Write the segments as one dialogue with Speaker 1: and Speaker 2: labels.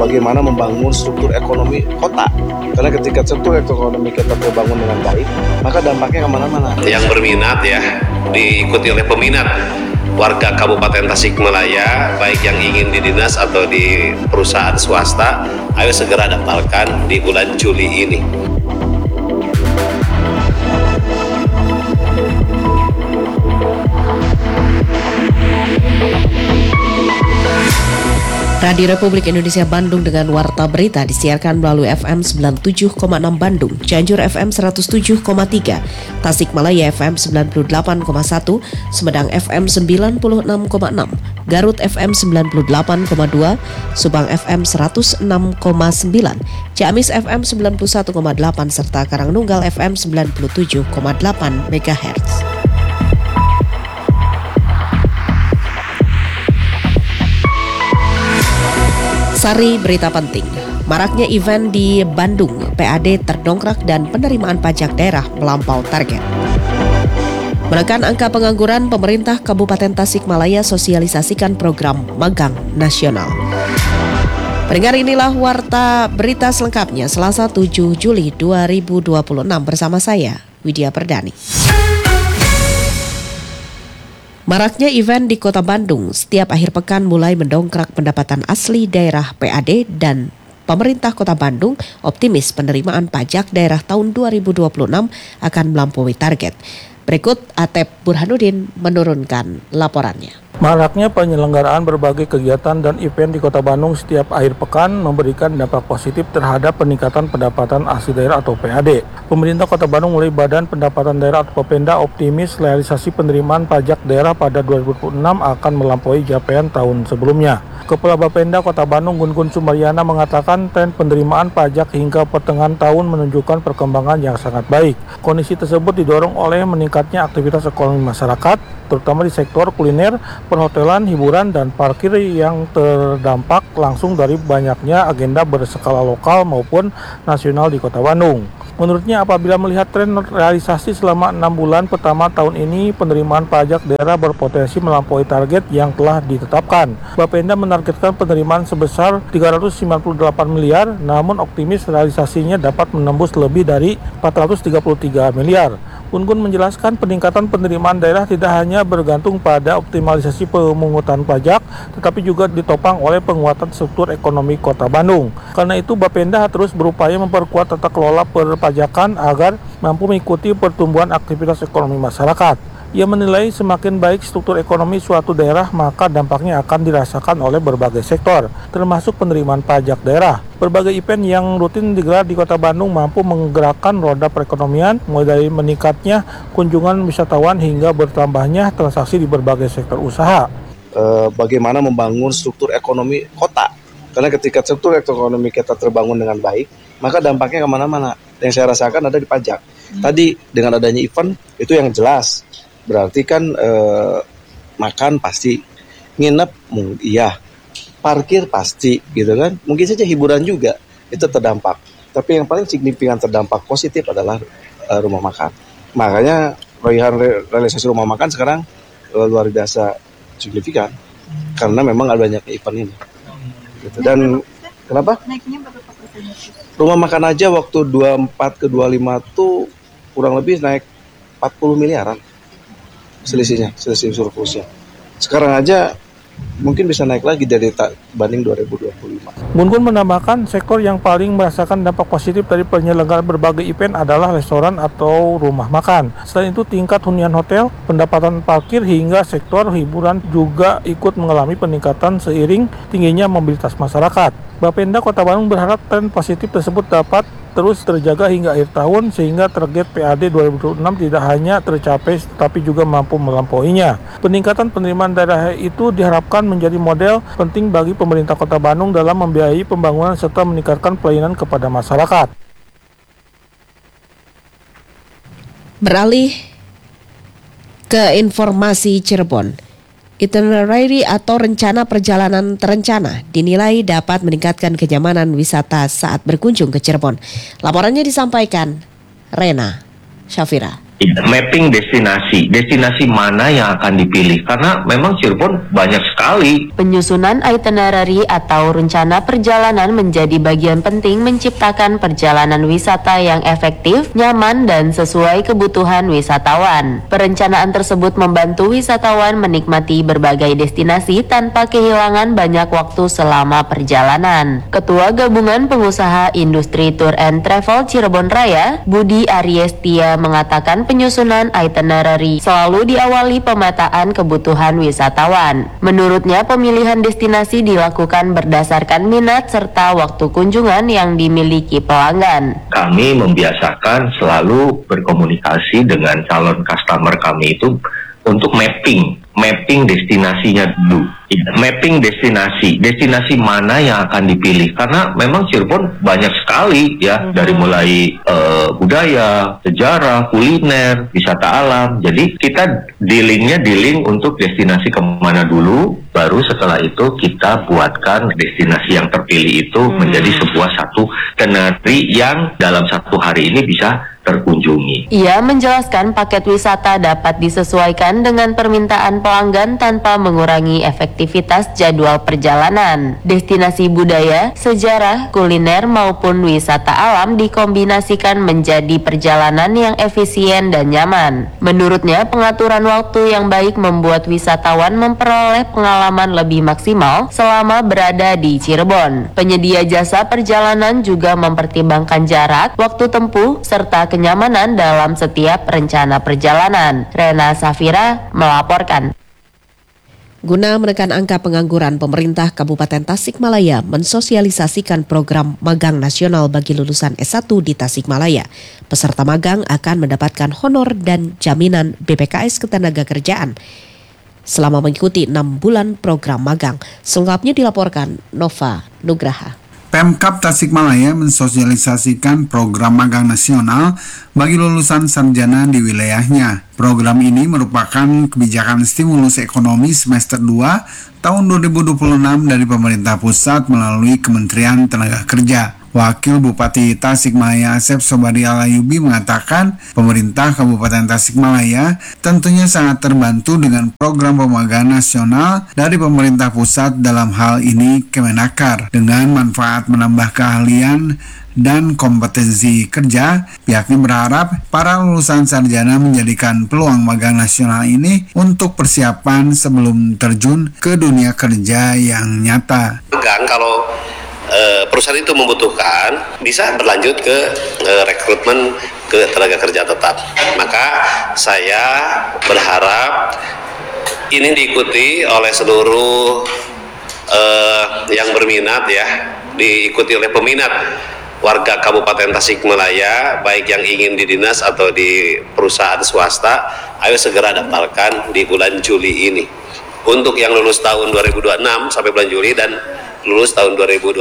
Speaker 1: bagaimana membangun struktur ekonomi kota. Karena ketika struktur ekonomi kita terbangun dengan baik, maka dampaknya kemana-mana.
Speaker 2: Yang berminat ya, diikuti oleh peminat warga Kabupaten Tasikmalaya, baik yang ingin di dinas atau di perusahaan swasta, ayo segera daftarkan di bulan Juli ini.
Speaker 3: Radio Republik Indonesia Bandung dengan Warta Berita disiarkan melalui FM 97,6 Bandung, Cianjur FM 107,3, Tasikmalaya FM 98,1, Sumedang FM 96,6, Garut FM 98,2, Subang FM 106,9, Ciamis FM 91,8, serta Karangnunggal FM 97,8 MHz. Sari berita penting, maraknya event di Bandung, PAD terdongkrak dan penerimaan pajak daerah melampaui target. Menekan angka pengangguran, pemerintah Kabupaten Tasikmalaya sosialisasikan program magang nasional. Pendengar, inilah Warta Berita selengkapnya Selasa 7 Juli 2026 bersama saya, Widya Perdani. Maraknya event di Kota Bandung setiap akhir pekan mulai mendongkrak pendapatan asli daerah PAD dan pemerintah Kota Bandung optimis penerimaan pajak daerah tahun 2026 akan melampaui target. Berikut Atep Burhanuddin menurunkan laporannya.
Speaker 4: Maraknya penyelenggaraan berbagai kegiatan dan event di Kota Bandung setiap akhir pekan memberikan dampak positif terhadap peningkatan pendapatan asli daerah atau PAD. Pemerintah Kota Bandung melalui Badan Pendapatan Daerah atau Bapenda optimis realisasi penerimaan pajak daerah pada 2026 akan melampaui capaian tahun sebelumnya. Kepala Bapenda Kota Bandung Gun-Gun Sumaryana mengatakan tren penerimaan pajak hingga pertengahan tahun menunjukkan perkembangan yang sangat baik. Kondisi tersebut didorong oleh meningkatnya aktivitas ekonomi masyarakat, terutama di sektor kuliner, perhotelan, hiburan, dan parkir yang terdampak langsung dari banyaknya agenda berskala lokal maupun nasional di Kota Bandung. Menurutnya, apabila melihat tren realisasi selama 6 bulan pertama tahun ini, penerimaan pajak daerah berpotensi melampaui target yang telah ditetapkan. Bapenda menargetkan penerimaan sebesar 398 miliar, namun optimis realisasinya dapat menembus lebih dari 433 miliar. Gun-Gun menjelaskan peningkatan penerimaan daerah tidak hanya bergantung pada optimalisasi pemungutan pajak, tetapi juga ditopang oleh penguatan struktur ekonomi Kota Bandung. Karena itu, Bapenda terus berupaya memperkuat tata kelola perpajakan agar mampu mengikuti pertumbuhan aktivitas ekonomi masyarakat. Ia menilai semakin baik struktur ekonomi suatu daerah, maka dampaknya akan dirasakan oleh berbagai sektor, termasuk penerimaan pajak daerah. Berbagai event yang rutin digelar di Kota Bandung mampu menggerakkan roda perekonomian, mulai dari meningkatnya kunjungan wisatawan hingga bertambahnya transaksi di berbagai sektor usaha.
Speaker 1: Bagaimana membangun struktur ekonomi kota. Karena ketika struktur ekonomi kita terbangun dengan baik, maka dampaknya kemana-mana. Yang saya rasakan ada di pajak. Tadi dengan adanya event, itu yang jelas. Berarti kan makan pasti, nginep iya, parkir pasti gitu kan. Mungkin saja hiburan juga itu terdampak. Tapi yang paling signifikan terdampak positif adalah rumah makan. Makanya realisasi rumah makan sekarang luar biasa signifikan karena memang ada banyak event ini. Gitu. Dan kenapa? Naiknya berapa persen? Rumah makan aja waktu 24 ke 25 tuh kurang lebih naik 40 miliaran. Selisih surplusnya. Sekarang aja mungkin bisa naik lagi dari banding 2025.
Speaker 4: Gun-Gun menambahkan sektor yang paling merasakan dampak positif dari penyelenggaraan berbagai event adalah restoran atau rumah makan. Selain itu, tingkat hunian hotel, pendapatan parkir hingga sektor hiburan juga ikut mengalami peningkatan seiring tingginya mobilitas masyarakat. Bapenda Kota Bandung berharap tren positif tersebut dapat terus terjaga hingga akhir tahun sehingga target PAD 2026 tidak hanya tercapai tetapi juga mampu melampauinya. Peningkatan penerimaan daerah itu diharapkan menjadi model penting bagi pemerintah Kota Bandung dalam membiayai pembangunan serta meningkatkan pelayanan kepada masyarakat.
Speaker 3: Beralih ke informasi Cirebon. Itinerary atau rencana perjalanan terencana dinilai dapat meningkatkan kenyamanan wisata saat berkunjung ke Cirebon. Laporannya disampaikan Rena Syafira.
Speaker 5: Mapping destinasi mana yang akan dipilih, karena memang Cirebon banyak sekali.
Speaker 6: Penyusunan itinerary atau rencana perjalanan menjadi bagian penting menciptakan perjalanan wisata yang efektif, nyaman, dan sesuai kebutuhan wisatawan. Perencanaan tersebut membantu wisatawan menikmati berbagai destinasi tanpa kehilangan banyak waktu selama perjalanan. Ketua Gabungan Pengusaha Industri Tour and Travel Cirebon Raya, Budi Ariestia, mengatakan penyusunan itinerary selalu diawali pemetaan kebutuhan wisatawan. Menurutnya, pemilihan destinasi dilakukan berdasarkan minat serta waktu kunjungan yang dimiliki pelanggan.
Speaker 5: Kami membiasakan selalu berkomunikasi dengan calon customer kami itu untuk mapping destinasinya dulu. Mapping destinasi mana yang akan dipilih, karena memang Cirebon banyak sekali ya, dari mulai budaya, sejarah, kuliner, wisata alam. Jadi kita dealing untuk destinasi kemana dulu, baru setelah itu kita buatkan destinasi yang terpilih itu menjadi satu itinerary yang dalam satu hari ini bisa terkunjungi.
Speaker 6: Ia menjelaskan paket wisata dapat disesuaikan dengan permintaan pelanggan tanpa mengurangi efektivitas jadwal perjalanan. Destinasi budaya, sejarah, kuliner maupun wisata alam dikombinasikan menjadi perjalanan yang efisien dan nyaman. Menurutnya, pengaturan waktu yang baik membuat wisatawan memperoleh pengalaman lebih maksimal selama berada di Cirebon. Penyedia jasa perjalanan juga mempertimbangkan jarak, waktu tempuh, serta kenyamanan dalam setiap rencana perjalanan. Rena Safira melaporkan.
Speaker 3: Guna menekan angka pengangguran, pemerintah Kabupaten Tasikmalaya mensosialisasikan program magang nasional bagi lulusan S1 di Tasikmalaya. Peserta magang akan mendapatkan honor dan jaminan BPKS Ketenagakerjaan selama mengikuti 6 bulan program magang. Selengkapnya dilaporkan Nova Nugraha.
Speaker 7: Pemkab Tasikmalaya mensosialisasikan program magang nasional bagi lulusan sarjana di wilayahnya. Program ini merupakan kebijakan stimulus ekonomi semester 2 tahun 2026 dari pemerintah pusat melalui Kementerian Tenaga Kerja. Wakil Bupati Tasikmalaya Asep Sobari Alayubi mengatakan pemerintah Kabupaten Tasikmalaya tentunya sangat terbantu dengan program pemagangan nasional dari pemerintah pusat, dalam hal ini Kemenakar. Dengan manfaat menambah keahlian dan kompetensi kerja, pihaknya berharap para lulusan sarjana menjadikan peluang magang nasional ini untuk persiapan sebelum terjun ke dunia kerja yang nyata.
Speaker 2: Magang kalau perusahaan itu membutuhkan bisa berlanjut ke rekrutmen ke tenaga kerja tetap. Maka saya berharap ini diikuti oleh seluruh yang berminat ya, diikuti oleh peminat warga Kabupaten Tasikmalaya, baik yang ingin di dinas atau di perusahaan swasta. Ayo segera daftarkan di bulan Juli ini. Untuk yang lulus tahun 2026 sampai bulan Juli dan lulus tahun 2025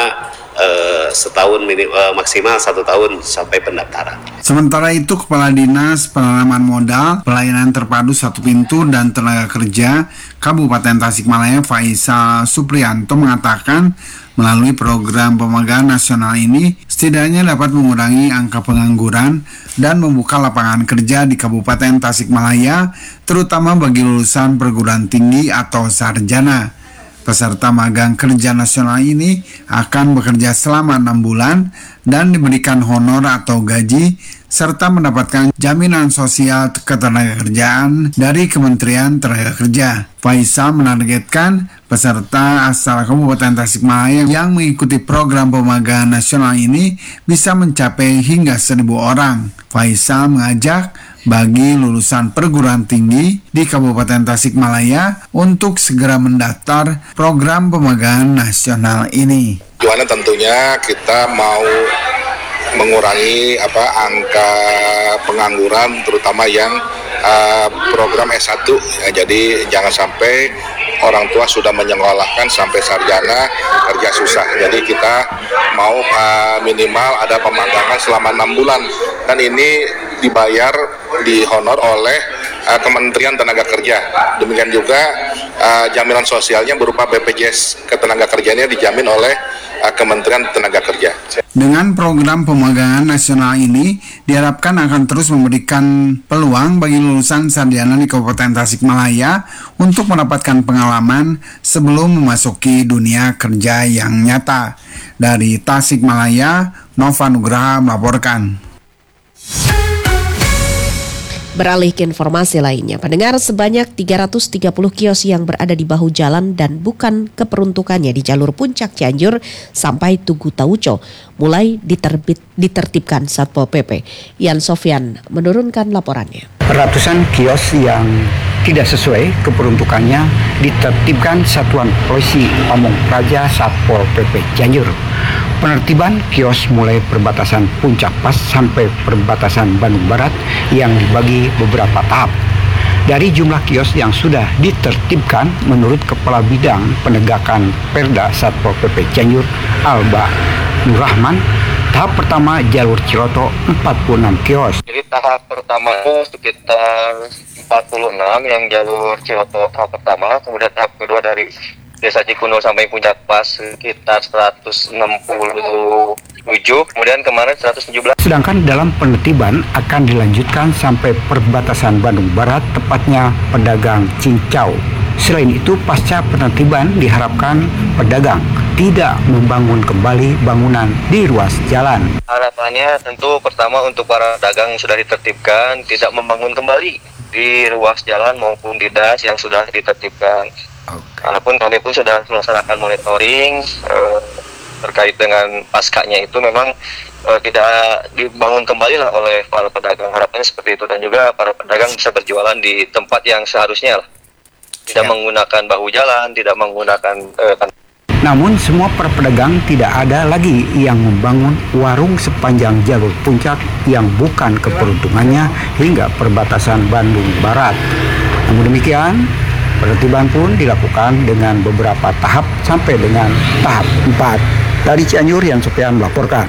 Speaker 2: setahun maksimal 1 tahun sampai pendaftaran.
Speaker 7: Sementara itu, Kepala Dinas Penanaman Modal, Pelayanan Terpadu Satu Pintu dan Tenaga Kerja Kabupaten Tasikmalaya Faisal Supriyanto mengatakan melalui program pemagangan nasional ini setidaknya dapat mengurangi angka pengangguran dan membuka lapangan kerja di Kabupaten Tasikmalaya, terutama bagi lulusan perguruan tinggi atau sarjana. Peserta magang kerja nasional ini akan bekerja selama 6 bulan dan diberikan honor atau gaji serta mendapatkan jaminan sosial ketenagakerjaan dari Kementerian Tenaga Kerja. Faisal menargetkan peserta asal Kabupaten Tasikmalaya yang mengikuti program pemagangan nasional ini bisa mencapai hingga 1.000 orang. Faisal mengajak bagi lulusan perguruan tinggi di Kabupaten Tasikmalaya untuk segera mendaftar program pemagangan nasional ini.
Speaker 8: Tujuannya tentunya kita mau mengurangi angka pengangguran, terutama yang program S1 ya, jadi jangan sampai orang tua sudah menyekolahkan sampai sarjana kerja susah. Jadi kita mau minimal ada pemagangan selama 6 bulan dan ini dibayar, dihonor oleh Kementerian Tenaga Kerja. Demikian juga jaminan sosialnya berupa BPJS Ketenagakerjaannya dijamin oleh Kementerian Tenaga Kerja.
Speaker 7: Dengan program pemagangan nasional ini diharapkan akan terus memberikan peluang bagi lulusan sarjana di Kabupaten Tasikmalaya untuk mendapatkan pengalaman sebelum memasuki dunia kerja yang nyata. Dari Tasikmalaya, Nova Nugraha melaporkan.
Speaker 3: Beralih ke informasi lainnya, pendengar, sebanyak 330 kios yang berada di bahu jalan dan bukan keperuntukannya di jalur Puncak Cianjur sampai Tugu Tauco mulai ditertibkan Satpol PP. Yan Sofyan menurunkan laporannya.
Speaker 9: Ratusan kios yang tidak sesuai keperuntukannya ditertibkan Satuan Polisi Pamong Praja Satpol PP Cianjur. Penertiban kios mulai perbatasan Puncak Pas sampai perbatasan Bandung Barat yang dibagi beberapa tahap. Dari jumlah kios yang sudah ditertibkan, menurut Kepala Bidang Penegakan Perda Satpol PP Cianjur, Alba Nurrahman, tahap pertama jalur Ciloto 46 kios.
Speaker 10: Jadi tahap pertama itu sekitar 46 yang jalur Ciloto tahap pertama, kemudian tahap kedua dari Desa Cikunul sampai Puncak Pas sekitar 167, kemudian kemarin 117.
Speaker 9: Sedangkan dalam penertiban akan dilanjutkan sampai perbatasan Bandung Barat, tepatnya pedagang Cincau. Selain itu, pasca penertiban diharapkan pedagang tidak membangun kembali bangunan di ruas jalan.
Speaker 10: Harapannya tentu pertama untuk para pedagang yang sudah ditertibkan tidak membangun kembali di ruas jalan maupun di das yang sudah ditertibkan. Walaupun kami pun sudah melaksanakan monitoring terkait dengan paskanya itu memang tidak dibangun kembali lah oleh para pedagang. Harapannya seperti itu, dan juga para pedagang bisa berjualan di tempat yang seharusnya lah. Tidak menggunakan bahu jalan, tidak menggunakan
Speaker 9: Namun semua para pedagang tidak ada lagi yang membangun warung sepanjang jalur Puncak yang bukan keperuntungannya hingga perbatasan Bandung Barat. Namun demikian, penertiban pun dilakukan dengan beberapa tahap sampai dengan tahap 4. Dari Cianjur, Yan Sofyan melaporkan.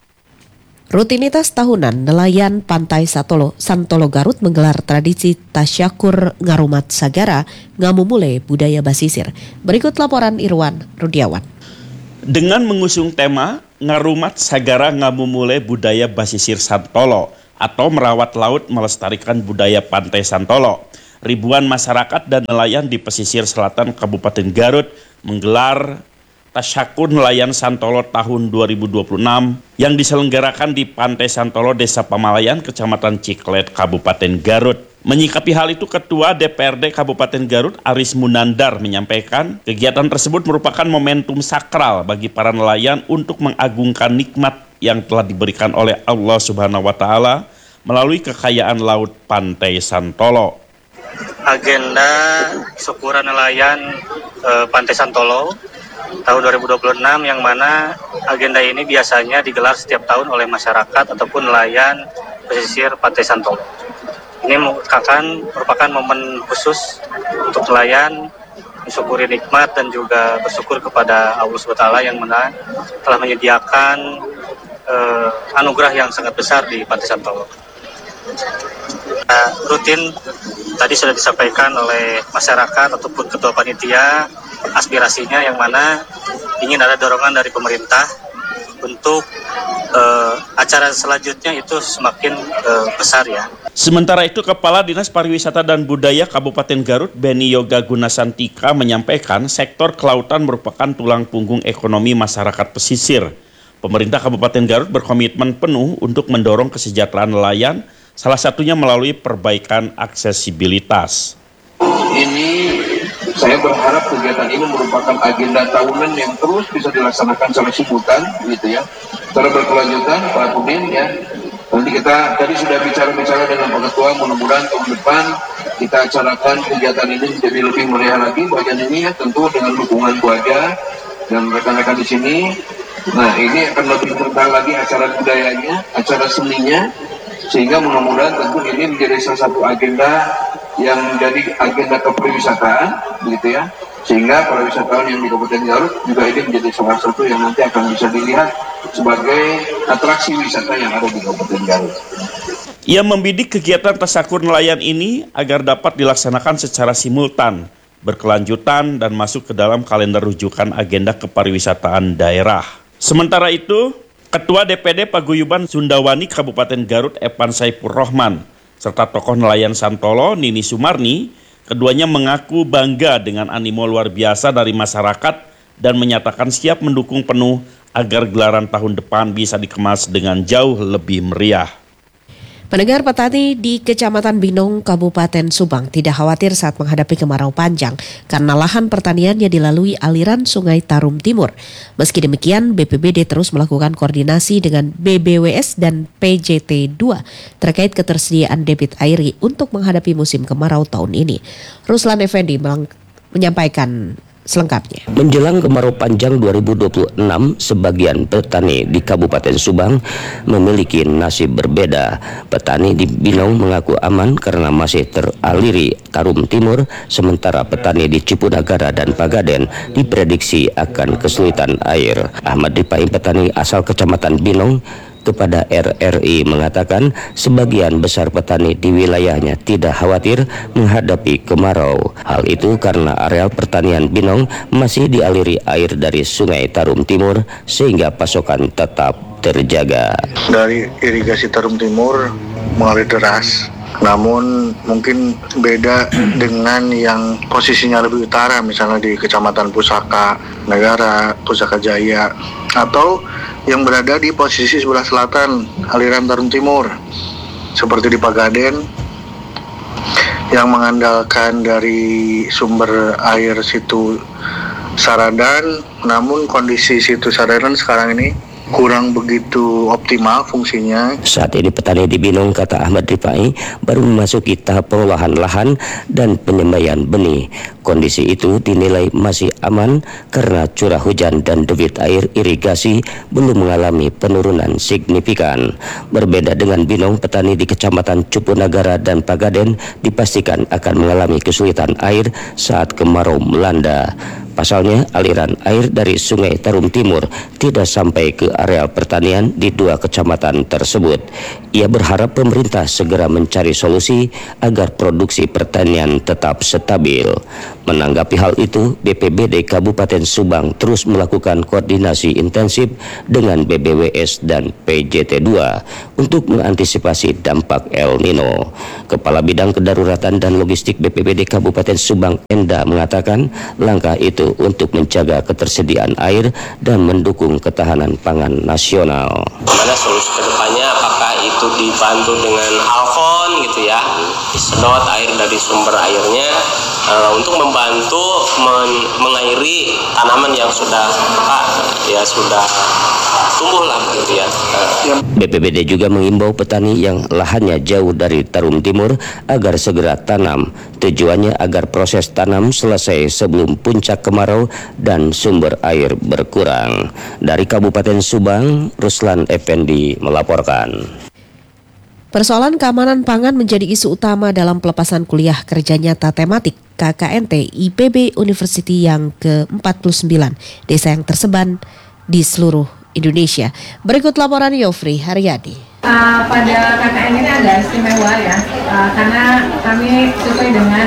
Speaker 3: Rutinitas tahunan nelayan Pantai Santolo Garut menggelar tradisi Tasyakur Ngarumat Sagara Ngamumule Budaya Basisir. Berikut laporan Irwan Rudiawan.
Speaker 11: Dengan mengusung tema Ngarumat Sagara Ngamumule Budaya Basisir Santolo atau merawat laut melestarikan budaya Pantai Santolo, ribuan masyarakat dan nelayan di pesisir selatan Kabupaten Garut menggelar Tasyakur Nelayan Santolo tahun 2026 yang diselenggarakan di Pantai Santolo, Desa Pamalayan, Kecamatan Ciklet, Kabupaten Garut. Menyikapi hal itu, Ketua DPRD Kabupaten Garut, Aris Munandar, menyampaikan kegiatan tersebut merupakan momentum sakral bagi para nelayan untuk mengagungkan nikmat yang telah diberikan oleh Allah Subhanahu wa Ta'ala melalui kekayaan laut Pantai Santolo.
Speaker 12: Agenda syukuran nelayan Pantai Santolo tahun 2026 yang mana agenda ini biasanya digelar setiap tahun oleh masyarakat ataupun nelayan pesisir Pantai Santolo. Ini merupakan momen khusus untuk nelayan mensyukuri nikmat dan juga bersyukur kepada Allah SWT yang mana telah menyediakan anugerah yang sangat besar di Pantai Santolo. Rutin tadi sudah disampaikan oleh masyarakat ataupun ketua panitia aspirasinya yang mana ingin ada dorongan dari pemerintah untuk acara selanjutnya itu semakin besar ya.
Speaker 11: Sementara itu, Kepala Dinas Pariwisata dan Budaya Kabupaten Garut, Beni Yoga Gunasantika, menyampaikan sektor kelautan merupakan tulang punggung ekonomi masyarakat pesisir. Pemerintah Kabupaten Garut berkomitmen penuh untuk mendorong kesejahteraan nelayan, salah satunya melalui perbaikan aksesibilitas.
Speaker 13: Ini saya berharap kegiatan ini merupakan agenda tahunan yang terus bisa dilaksanakan secara simultan, gitu ya, secara berkelanjutan, Pak Pudin ya. Nanti kita tadi sudah bicara dengan Pak Ketua, mudah-mudahan tahun depan kita acarakan kegiatan ini menjadi lebih meriah lagi. Bagian ini ya tentu dengan dukungan keluarga dan rekan-rekan di sini. Nah, ini akan lebih kental lagi acara budayanya, acara seninya, sehingga mudah-mudahan tentu ini menjadi salah satu agenda yang menjadi agenda kepariwisataan, begitu ya, sehingga para wisatawan yang di Kabupaten Garut juga ini menjadi salah satu yang nanti akan bisa dilihat sebagai atraksi wisata yang ada di Kabupaten Garut.
Speaker 11: Ia membidik kegiatan Tasyakur Nelayan ini agar dapat dilaksanakan secara simultan, berkelanjutan, dan masuk ke dalam kalender rujukan agenda kepariwisataan daerah. Sementara itu, Ketua DPD Paguyuban Sundawani Kabupaten Garut Epan Saipur Rohman serta tokoh nelayan Santolo Nini Sumarni, keduanya mengaku bangga dengan animo luar biasa dari masyarakat dan menyatakan siap mendukung penuh agar gelaran tahun depan bisa dikemas dengan jauh lebih meriah.
Speaker 3: Pendengar, petani di Kecamatan Binong, Kabupaten Subang tidak khawatir saat menghadapi kemarau panjang karena lahan pertaniannya dilalui aliran Sungai Tarum Timur. Meski demikian, BPBD terus melakukan koordinasi dengan BBWS dan PJT 2 terkait ketersediaan debit air untuk menghadapi musim kemarau tahun ini. Ruslan Effendi menyampaikan selengkapnya.
Speaker 14: Menjelang kemarau panjang 2026, sebagian petani di Kabupaten Subang memiliki nasib berbeda. Petani di Binong mengaku aman karena masih teraliri Tarum Timur, sementara petani di Cipunagara dan Pagaden diprediksi akan kesulitan air. Ahmad Ripai, petani asal Kecamatan Binong, kepada RRI mengatakan sebagian besar petani di wilayahnya tidak khawatir menghadapi kemarau. Hal itu karena areal pertanian Binong masih dialiri air dari Sungai Tarum Timur sehingga pasokan tetap terjaga.
Speaker 15: Dari irigasi Tarum Timur mengalir deras, namun mungkin beda dengan yang posisinya lebih utara, misalnya di Kecamatan Pusaka Negara, Pusaka Jaya, atau yang berada di posisi sebelah selatan aliran Tarum Timur seperti di Pagaden yang mengandalkan dari sumber air situ Saradan, namun kondisi situ Saradan sekarang ini kurang begitu optimal fungsinya.
Speaker 14: Saat ini petani di Binong, kata Ahmad Ripai, baru memasuki tahap pengolahan lahan dan penyembaian benih. Kondisi itu dinilai masih aman karena curah hujan dan debit air irigasi belum mengalami penurunan signifikan. Berbeda dengan Binong, petani di Kecamatan Cipunagara dan Pagaden dipastikan akan mengalami kesulitan air saat kemarau melanda. Pasalnya, aliran air dari Sungai Tarum Timur tidak sampai ke areal pertanian di dua kecamatan tersebut. Ia berharap pemerintah segera mencari solusi agar produksi pertanian tetap stabil. Menanggapi hal itu, BPBD Kabupaten Subang terus melakukan koordinasi intensif dengan BBWS dan PJT 2 untuk mengantisipasi dampak El Nino. Kepala Bidang Kedaruratan dan Logistik BPBD Kabupaten Subang, Enda, mengatakan langkah itu untuk menjaga ketersediaan air dan mendukung ketahanan pangan nasional.
Speaker 16: Mana solusi kedepannya, apakah itu dibantu dengan Alfon gitu ya, disedot air dari sumber airnya untuk membantu mengairi tanaman yang sudah tumbuh lah gitu ya.
Speaker 14: BPBD juga mengimbau petani yang lahannya jauh dari Tarum Timur agar segera tanam. Tujuannya agar proses tanam selesai sebelum puncak kemarau dan sumber air berkurang. Dari Kabupaten Subang, Ruslan Effendi melaporkan.
Speaker 3: Persoalan keamanan pangan menjadi isu utama dalam pelepasan kuliah kerja nyata tematik KKNT IPB University yang ke-49 desa yang tersebar di seluruh Indonesia. Berikut laporan Yofri Haryadi.
Speaker 17: Pada KKN ini agak istimewa ya, karena kami sesuai dengan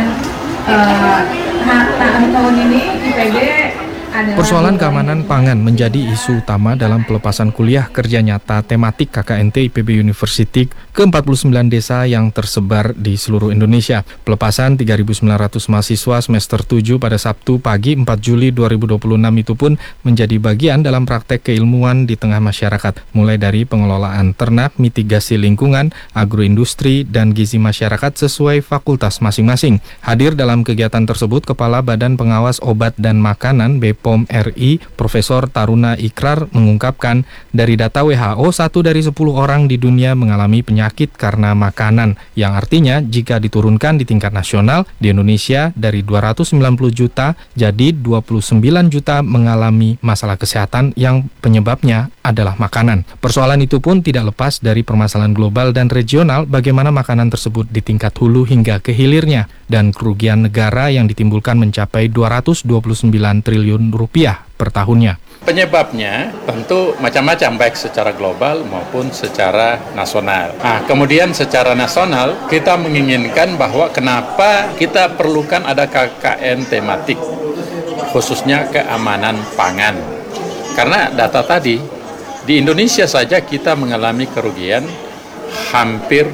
Speaker 17: tahun ini IPB.
Speaker 18: Persoalan keamanan pangan menjadi isu utama dalam pelepasan kuliah kerja nyata tematik KKNT IPB University ke-49 desa yang tersebar di seluruh Indonesia. Pelepasan 3.900 mahasiswa semester 7 pada Sabtu pagi 4 Juli 2026 itu pun menjadi bagian dalam praktek keilmuan di tengah masyarakat, mulai dari pengelolaan ternak, mitigasi lingkungan, agroindustri, dan gizi masyarakat sesuai fakultas masing-masing. Hadir dalam kegiatan tersebut Kepala Badan Pengawas Obat dan Makanan BPOM RI, Profesor Taruna Ikrar mengungkapkan, dari data WHO 1 dari 10 orang di dunia mengalami penyakit karena makanan, yang artinya jika diturunkan di tingkat nasional, di Indonesia dari 290 juta jadi 29 juta mengalami masalah kesehatan yang penyebabnya adalah makanan. Persoalan itu pun tidak lepas dari permasalahan global dan regional, bagaimana makanan tersebut di tingkat hulu hingga ke hilirnya, dan kerugian negara yang ditimbulkan mencapai 229 triliun rupiah per tahunnya.
Speaker 19: Penyebabnya tentu macam-macam, baik secara global maupun secara nasional. Nah, kemudian secara nasional kita menginginkan bahwa kenapa kita perlukan ada KKN tematik, khususnya keamanan pangan. Karena data tadi Di Indonesia saja kita mengalami kerugian hampir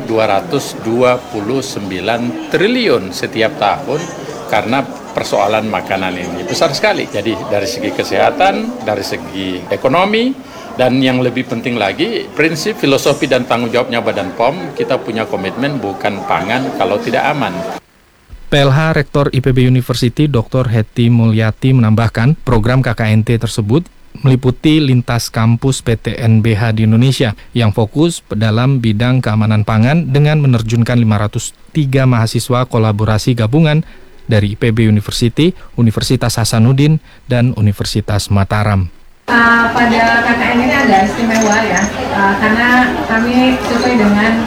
Speaker 19: 229 triliun setiap tahun karena persoalan makanan ini. Besar sekali. Jadi dari segi kesehatan, dari segi ekonomi, dan yang lebih penting lagi, prinsip, filosofi, dan tanggung jawabnya Badan POM, kita punya komitmen bukan pangan kalau tidak aman.
Speaker 18: PLH Rektor IPB University Dr. Hetty Mulyati menambahkan program KKNT tersebut meliputi lintas kampus PTNBH di Indonesia yang fokus dalam bidang keamanan pangan dengan menerjunkan 503 mahasiswa kolaborasi gabungan dari IPB University, Universitas Hasanuddin, dan Universitas Mataram.
Speaker 17: Pada KKN ini agak istimewa ya, karena kami sesuai dengan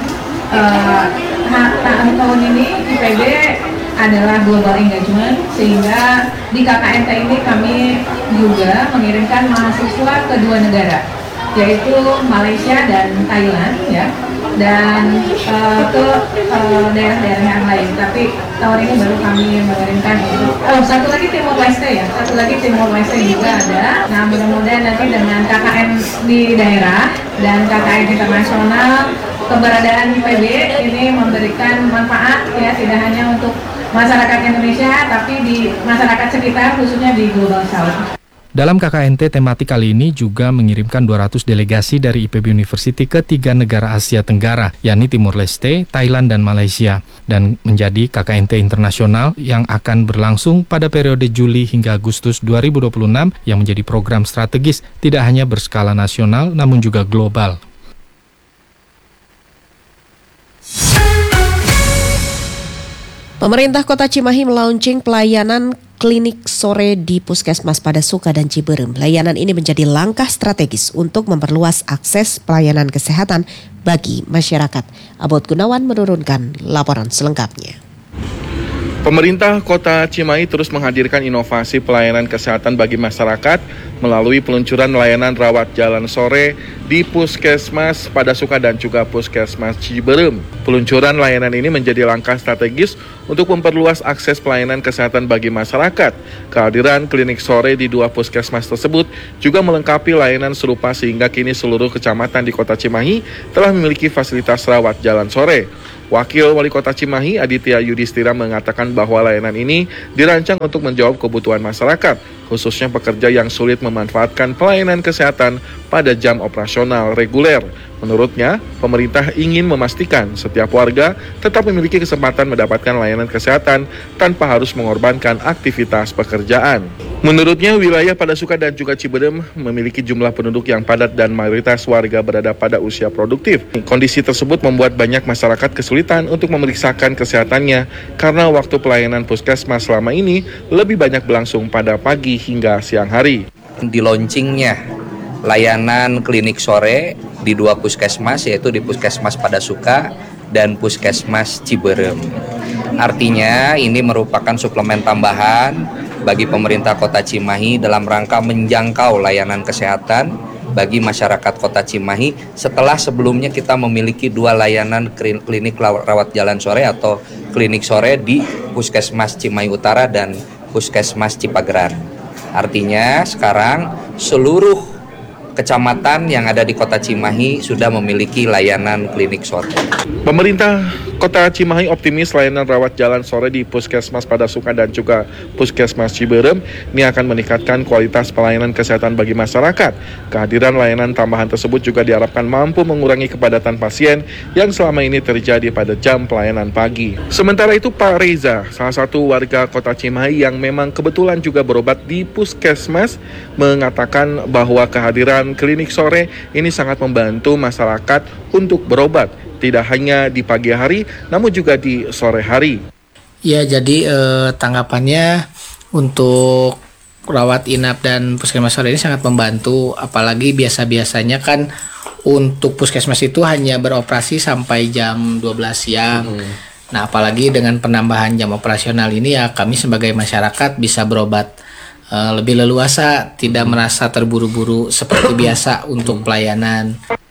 Speaker 17: tahun ini IPB adalah global engagement, sehingga di KKNT ini kami juga mengirimkan mahasiswa ke 2 negara, yaitu Malaysia dan Thailand ya, dan ke daerah-daerah yang lain. Tapi tahun ini baru kami mengirimkan satu lagi Timor Leste ya, satu lagi Timor Leste juga ada. Nah, mudah-mudahan nanti dengan KKN di daerah dan KKN internasional, keberadaan IPB ini memberikan manfaat ya, tidak hanya untuk masyarakat Indonesia, tapi di masyarakat sekitar, khususnya di Global South.
Speaker 18: Dalam KKNT tematik kali ini juga mengirimkan 200 delegasi dari IPB University ke 3 negara Asia Tenggara, yakni Timor Leste, Thailand, dan Malaysia, dan menjadi KKNT internasional yang akan berlangsung pada periode Juli hingga Agustus 2026 yang menjadi program strategis tidak hanya berskala nasional namun juga global.
Speaker 3: Pemerintah Kota Cimahi melaunching pelayanan klinik sore di Puskesmas Padasuka dan Ciberem. Layanan ini menjadi langkah strategis untuk memperluas akses pelayanan kesehatan bagi masyarakat. Abot Gunawan menurunkan laporan selengkapnya.
Speaker 4: Pemerintah Kota Cimahi terus menghadirkan inovasi pelayanan kesehatan bagi masyarakat melalui peluncuran layanan rawat jalan sore di Puskesmas Padasuka dan juga Puskesmas Ciberem. Peluncuran layanan ini menjadi langkah strategis untuk memperluas akses pelayanan kesehatan bagi masyarakat. Kehadiran klinik sore di 2 puskesmas tersebut juga melengkapi layanan serupa sehingga kini seluruh kecamatan di Kota Cimahi telah memiliki fasilitas rawat jalan sore. Wakil Wali Kota Cimahi Aditya Yudhistira mengatakan bahwa layanan ini dirancang untuk menjawab kebutuhan masyarakat, khususnya pekerja yang sulit memanfaatkan pelayanan kesehatan pada jam operasional reguler. Menurutnya, pemerintah ingin memastikan setiap warga tetap memiliki kesempatan mendapatkan layanan kesehatan tanpa harus mengorbankan aktivitas pekerjaan. Menurutnya, wilayah Padasuka dan juga Ciberem memiliki jumlah penduduk yang padat dan mayoritas warga berada pada usia produktif. Kondisi tersebut membuat banyak masyarakat kesulitan untuk memeriksakan kesehatannya karena waktu pelayanan puskesmas selama ini lebih banyak berlangsung pada pagi hingga siang hari.
Speaker 20: Di launchingnya layanan klinik sore di 2 puskesmas, yaitu di Puskesmas Padasuka dan Puskesmas Ciberem. Artinya ini merupakan suplemen tambahan bagi pemerintah Kota Cimahi dalam rangka menjangkau layanan kesehatan bagi masyarakat Kota Cimahi setelah sebelumnya kita memiliki 2 layanan klinik rawat jalan sore atau klinik sore di Puskesmas Cimahi Utara dan Puskesmas Cipageran. Artinya sekarang seluruh kecamatan yang ada di Kota Cimahi sudah memiliki layanan klinik sore.
Speaker 4: Pemerintah Kota Cimahi optimis layanan rawat jalan sore di Puskesmas Padasuka dan juga Puskesmas Ciberem ini akan meningkatkan kualitas pelayanan kesehatan bagi masyarakat. Kehadiran layanan tambahan tersebut juga diharapkan mampu mengurangi kepadatan pasien yang selama ini terjadi pada jam pelayanan pagi. Sementara itu Pak Reza, salah satu warga Kota Cimahi yang memang kebetulan juga berobat di Puskesmas, mengatakan bahwa kehadiran klinik sore ini sangat membantu masyarakat untuk berobat, tidak hanya di pagi hari, namun juga di sore hari.
Speaker 21: Ya, jadi tanggapannya untuk rawat inap dan puskesmas sore ini sangat membantu, apalagi biasa-biasanya kan untuk puskesmas itu hanya beroperasi sampai jam 12 siang. Nah, apalagi dengan penambahan jam operasional ini ya kami sebagai masyarakat bisa berobat lebih leluasa, tidak merasa terburu-buru seperti biasa untuk pelayanan.